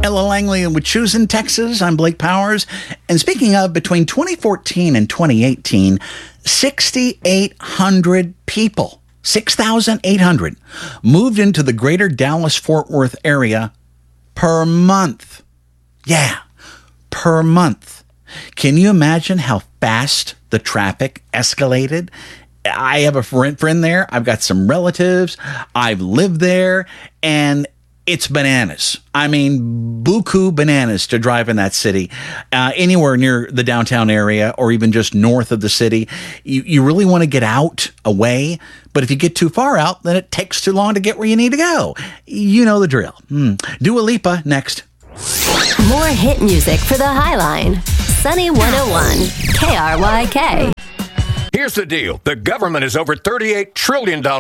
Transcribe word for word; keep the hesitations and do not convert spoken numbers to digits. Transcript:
Ella Langley in Wachusett, Texas. I'm Blake Powers. And speaking of, between twenty fourteen and twenty eighteen, six thousand eight hundred people, six thousand eight hundred, moved into the greater Dallas-Fort Worth area per month. Yeah, per month. Can you imagine how fast the traffic escalated? I have a friend, friend there. I've got some relatives. I've lived there, and it's bananas. I mean, buku bananas to drive in that city. Uh, anywhere near the downtown area or even just north of the city. You, you really want to get out, away. But if you get too far out, then it takes too long to get where you need to go. You know the drill. Hmm. Dua Lipa next. More hit music for the Highline. Sunny one oh one, K R Y K. Here's the deal. The government is over thirty-eight trillion dollars